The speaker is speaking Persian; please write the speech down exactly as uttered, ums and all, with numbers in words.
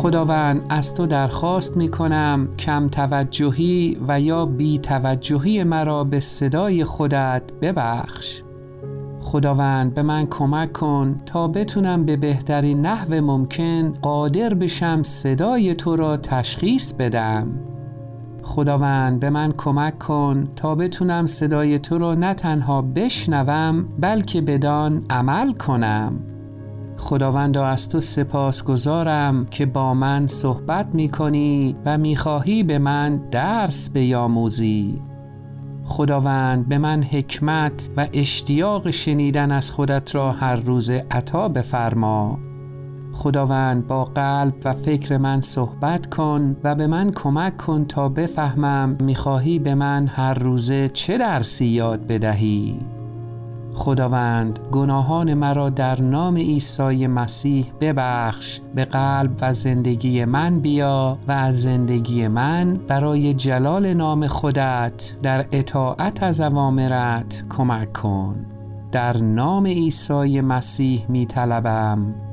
خداوند از تو درخواست می کنم کم توجهی و یا بی توجهی مرا به صدای خودت ببخش. خداوند به من کمک کن تا بتونم به بهترین نحو ممکن قادر بشم صدای تو را تشخیص بدم. خداوند به من کمک کن تا بتونم صدای تو را نه تنها بشنوم بلکه بدان عمل کنم. خداوندا از تو سپاسگزارم که با من صحبت می کنی و می خواهی به من درس بیاموزی. خداوند به من حکمت و اشتیاق شنیدن از خودت را هر روز عطا بفرما. خداوند با قلب و فکر من صحبت کن و به من کمک کن تا بفهمم میخواهی به من هر روزه چه درسی یاد بدهی. خداوند گناهان مرا در نام عیسی مسیح ببخش، به قلب و زندگی من بیا و از زندگی من برای جلال نام خودت در اطاعت از اوامرت کمک کن. در نام عیسی مسیح می طلبم.